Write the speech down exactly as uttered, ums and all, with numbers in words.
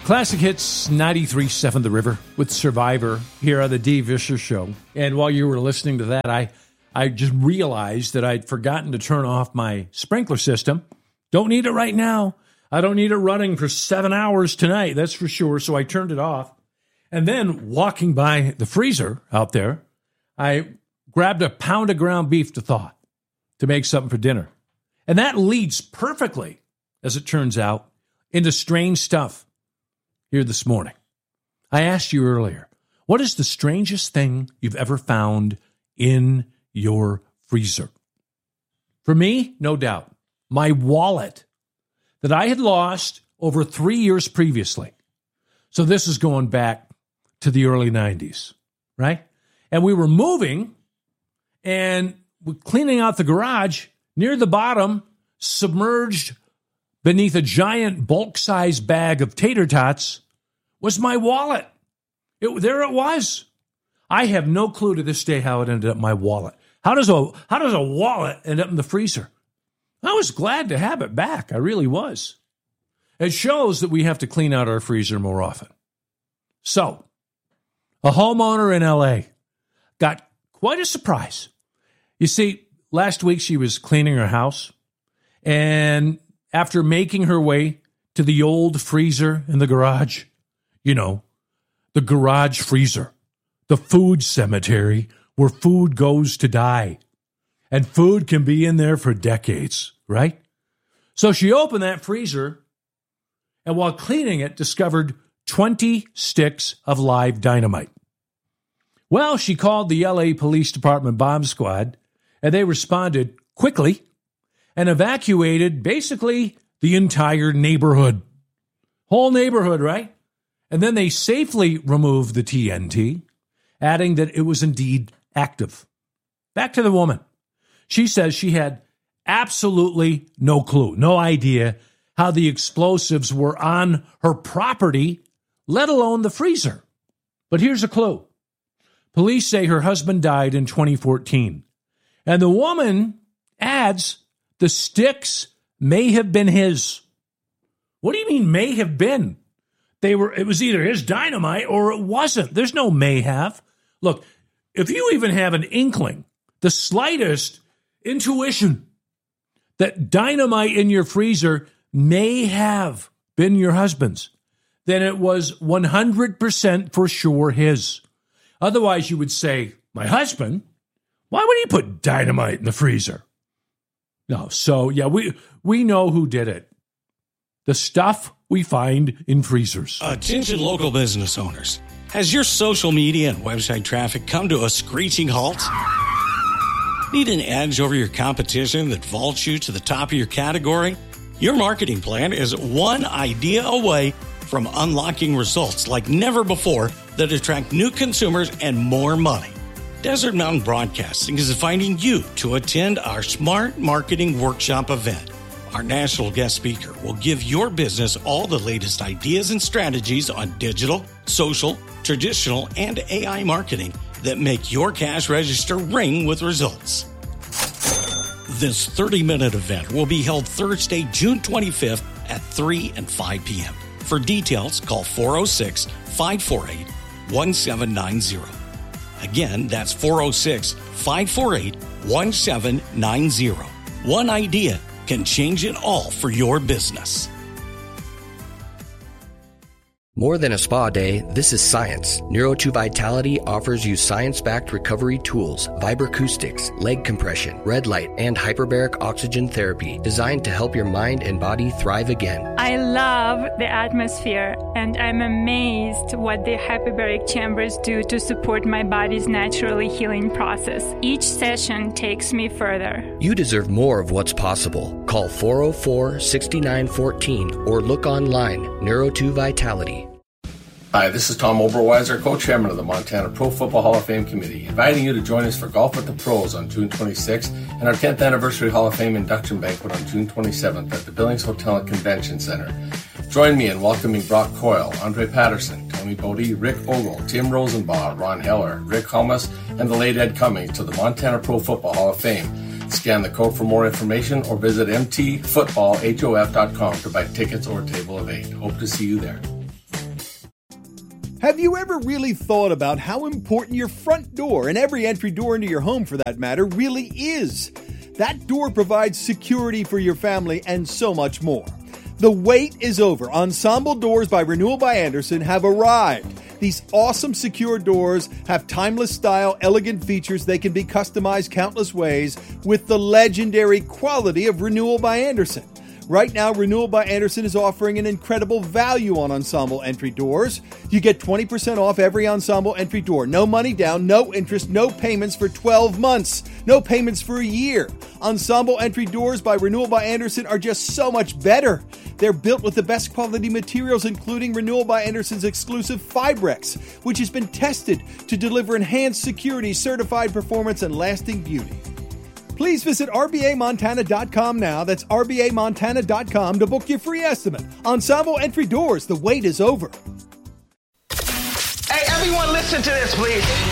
Classic Hits ninety-three point seven The River with Survivor here on the Dave Vischer Show. And while you were listening to that, I, I just realized that I'd forgotten to turn off my sprinkler system. Don't need it right now. I don't need it running for seven hours tonight, that's for sure. So I turned it off. And then walking by the freezer out there, I grabbed a pound of ground beef to thaw to make something for dinner. And that leads perfectly, as it turns out, into strange stuff. Here this morning. I asked you earlier, what is the strangest thing you've ever found in your freezer? For me, no doubt, my wallet that I had lost over three years previously. So this is going back to the early nineties, right? And we were moving and we're cleaning out the garage near the bottom, submerged beneath a giant bulk-sized bag of tater tots, was my wallet. It, there it was. I have no clue to this day how it ended up in my wallet. How does a how does a wallet end up in the freezer? I was glad to have it back. I really was. It shows that we have to clean out our freezer more often. So, a homeowner in L A got quite a surprise. You see, last week she was cleaning her house, and after making her way to the old freezer in the garage, you know, the garage freezer, the food cemetery where food goes to die. And food can be in there for decades, right? So she opened that freezer and while cleaning it, discovered twenty sticks of live dynamite. Well, she called the L A Police Department bomb squad and they responded quickly and evacuated basically the entire neighborhood. Whole neighborhood, right? And then they safely removed the T N T, adding that it was indeed active. Back to the woman. She says she had absolutely no clue, no idea how the explosives were on her property, let alone the freezer. But here's a clue. Police say her husband died in twenty fourteen. And the woman adds the sticks may have been his. What do you mean may have been? They were. It was either his dynamite or it wasn't. There's no may have. Look, if you even have an inkling, the slightest intuition that dynamite in your freezer may have been your husband's, then it was one hundred percent for sure his. Otherwise, you would say, my husband? Why would he put dynamite in the freezer? No, so yeah, we we know who did it. The stuff we find in freezers. Attention local business owners. Has your social media and website traffic come to a screeching halt? Need an edge over your competition that vaults you to the top of your category? Your marketing plan is one idea away from unlocking results like never before that attract new consumers and more money. Desert Mountain Broadcasting is inviting you to attend our Smart Marketing Workshop event. Our national guest speaker will give your business all the latest ideas and strategies on digital, social, traditional, and A I marketing that make your cash register ring with results. This thirty-minute event will be held Thursday, June twenty-fifth at three and five p.m. For details, call four oh six, five four eight, one seven nine zero. Again, that's four oh six, five four eight, one seven nine zero. One idea can change it all for your business. More than a spa day, this is science. Neuro two Vitality offers you science-backed recovery tools, vibroacoustics, leg compression, red light, and hyperbaric oxygen therapy designed to help your mind and body thrive again. I love the atmosphere, and I'm amazed what the hyperbaric chambers do to support my body's naturally healing process. Each session takes me further. You deserve more of what's possible. Call four oh four, six nine one four or look online, Neuro two Vitality. Hi, this is Tom Oberweiser, co-chairman of the Montana Pro Football Hall of Fame Committee, inviting you to join us for Golf with the Pros on June twenty-sixth and our tenth Anniversary Hall of Fame Induction Banquet on June twenty-seventh at the Billings Hotel and Convention Center. Join me in welcoming Brock Coyle, Andre Patterson, Tony Bodie, Rick Ogle, Tim Rosenbaugh, Ron Heller, Rick Hummus, and the late Ed Cummings to the Montana Pro Football Hall of Fame. Scan the code for more information or visit m t football hof dot com to buy tickets or a table of eight. Hope to see you there. Have you ever really thought about how important your front door, and every entry door into your home for that matter, really is? That door provides security for your family and so much more. The wait is over. Ensemble Doors by Renewal by Andersen have arrived. These awesome secure doors have timeless style, elegant features. They can be customized countless ways with the legendary quality of Renewal by Andersen. Right now, Renewal by Andersen is offering an incredible value on Ensemble entry doors. You get twenty percent off every Ensemble entry door. No money down, no interest, no payments for twelve months. No payments for a year. Ensemble entry doors by Renewal by Andersen are just so much better. They're built with the best quality materials, including Renewal by Andersen's exclusive Fibrex, which has been tested to deliver enhanced security, certified performance, and lasting beauty. Please visit R B A Montana dot com now. That's R B A Montana dot com to book your free estimate. Ensemble entry doors, the wait is over. Hey, everyone listen to this, please.